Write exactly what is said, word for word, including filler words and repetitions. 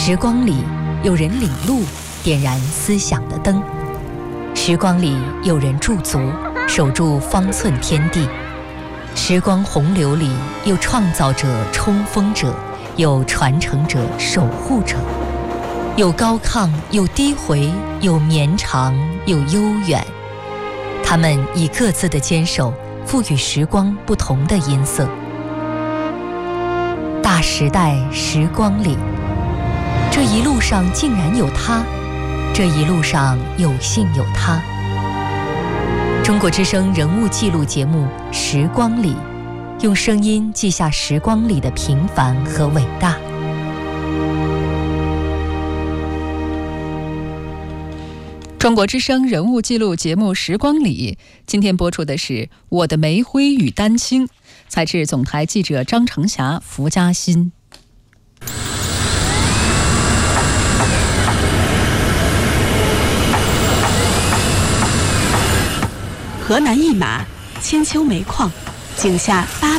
时光里有人领路，点燃思想的灯；时光里有人驻足，守住方寸天地。时光洪流里有创造者、冲锋者，有传承者、守护者，有高亢，有低回，有绵长，有悠远。他们以各自的坚守，赋予时光不同的音色。大时代时光里，这一路上竟然有他，这一路上有幸有他。中国之声人物记录节目《时光里》，用声音记下时光里的平凡和伟大。 中国之声人物记录节目《时光里》，今天播出的是《我的煤灰与丹青》，采自总台记者张成霞、福嘉欣。 河南一马千秋煤矿，井下八